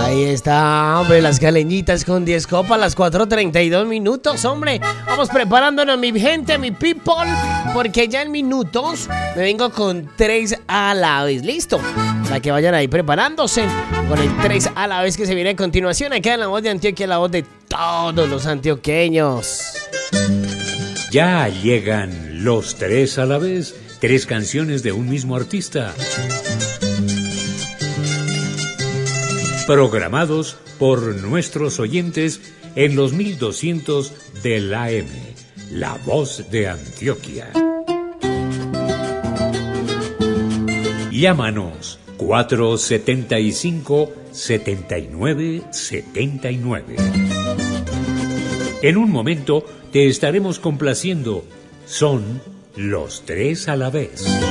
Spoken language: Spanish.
Ahí está, hombre, las caleñitas con 10 copas a las 4:32 minutos, hombre. Vamos preparándonos, mi gente, mi people, porque ya en minutos me vengo con 3 a la vez. ¿Listo? Para que vayan ahí preparándose con el 3 a la vez que se viene a continuación. Acá en La Voz de Antioquia, la voz de todos los antioqueños. Ya llegan los 3 a la vez, 3 canciones de un mismo artista. Programados por nuestros oyentes en los 1200 del AM, La Voz de Antioquia. Llámanos 475-7979. En un momento te estaremos complaciendo. Son los 3 a la vez.